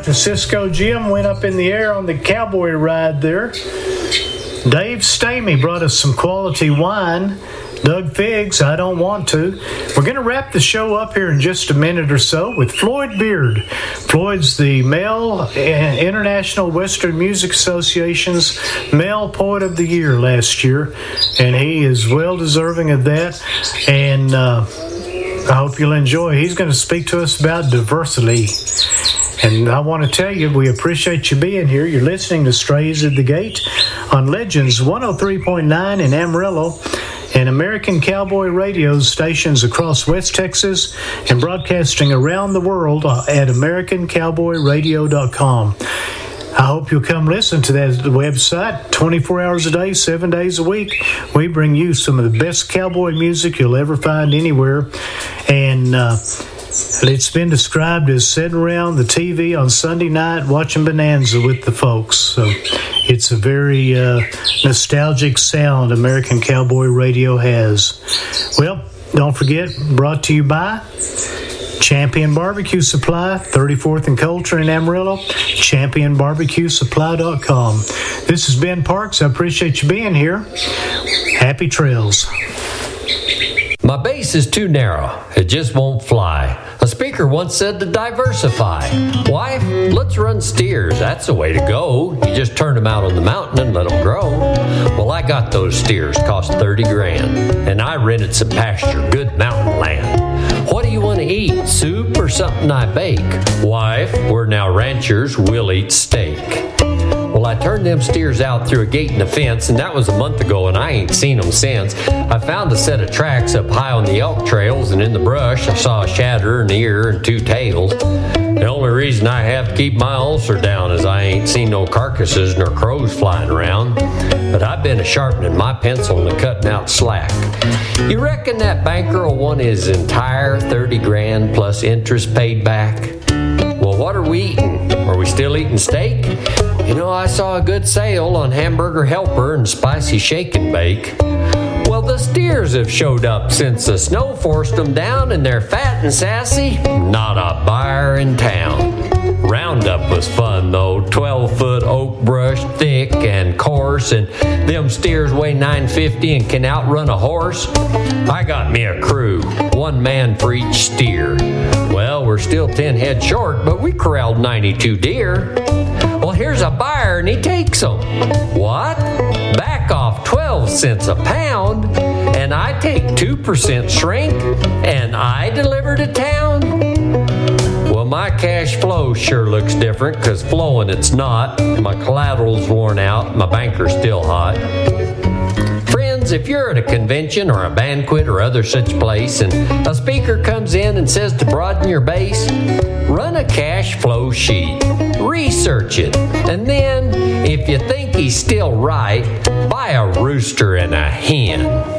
Dr. Cisco Jim went up in the air on the cowboy ride there. Dave Stamey brought us some quality wine. Doug Figs, I Don't Want To. We're going to wrap the show up here in just a minute or so with Floyd Beard. Floyd's the International Western Music Association's Male Poet of the Year last year, and he is well deserving of that. And I hope you'll enjoy. He's going to speak to us about diversity. And I want to tell you, we appreciate you being here. You're listening to Strays at the Gate on Legends 103.9 in Amarillo and American Cowboy Radio stations across West Texas and broadcasting around the world at AmericanCowboyRadio.com. I hope you'll come listen to that website 24 hours a day, 7 days a week. We bring you some of the best cowboy music you'll ever find anywhere. And it's been described as sitting around the TV on Sunday night watching Bonanza with the folks. So it's a very nostalgic sound American Cowboy Radio has. Well, don't forget, brought to you by Champion Barbecue Supply, 34th and Coulter in Amarillo, championbarbecuesupply.com. This is Ben Parks. I appreciate you being here. Happy trails. My base is too narrow. It just won't fly. A speaker once said to diversify. Wife, let's run steers. That's the way to go. You just turn them out on the mountain and let them grow. Well, I got those steers, cost $30,000, and I rented some pasture, good mountain land. What do you want to eat, soup or something I bake? Wife, we're now ranchers, we'll eat steak. Well, I turned them steers out through a gate in the fence, and that was a month ago, and I ain't seen them since. I found a set of tracks up high on the elk trails, and in the brush I saw a shadder, an ear, and two tails. The only reason I have to keep my ulcer down is I ain't seen no carcasses nor crows flying around. But I've been a-sharpening my pencil and a-cutting out slack. You reckon that banker will want his entire $30,000 plus interest paid back? Well, what are we eating? Are we still eating steak? You know, I saw a good sale on Hamburger Helper and Spicy Shake and Bake. Well, the steers have showed up since the snow forced them down, and they're fat and sassy. Not a buyer in town. Roundup was fun, though. 12-foot oak brush, thick and coarse, and them steers weigh 950 and can outrun a horse. I got me a crew, one man for each steer. Well, we're still 10 head short, but we corralled 92 deer. Well, here's a buyer, and he takes them. What? Back off 12 cents a pound, and I take 2% shrink, and I deliver to town? Well, my cash flow sure looks different, because flowing it's not. My collateral's worn out, my banker's still hot. Friends, if you're at a convention or a banquet or other such place, and a speaker comes in and says to broaden your base, run a cash flow sheet. Research it, and then, if you think he's still right, buy a rooster and a hen.